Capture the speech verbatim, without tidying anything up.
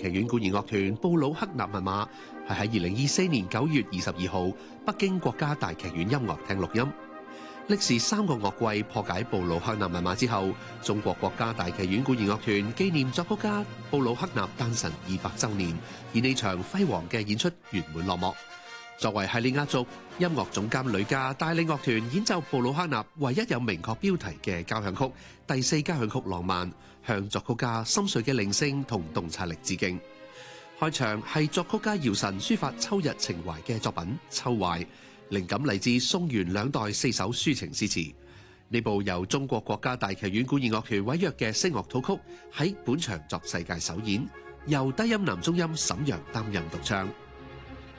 劇院管弦樂團布魯克納密碼係喺二零二四年九月二十二號北京國家大劇院音樂廳錄音。歷時三個樂季破解布魯克納密碼之後，中國國家大劇院管弦樂團紀念作曲家布魯克納誕辰二百週年，以呢場輝煌嘅演出圓滿落幕。作為系列壓軸，音樂總監呂嘉帶領樂團演奏布魯克納唯一有明確標題嘅交響曲第四交響曲浪漫，向作曲家深邃嘅靈性同洞察力致敬。開場係作曲家姚晨抒發秋日情懷嘅作品《秋懷》，靈感嚟自宋元兩代四首抒情詩詞。呢部由中國國家大劇院管弦樂團委約嘅聲樂譜曲喺本場作世界首演，由低音男中音沈陽擔任獨唱。